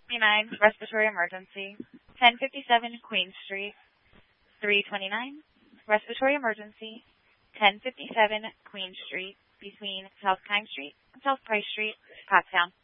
39, respiratory emergency. 1057 Queen Street. 329, respiratory emergency. 1057 Queen Street, between South Kine Street and South Price Street, Pottstown.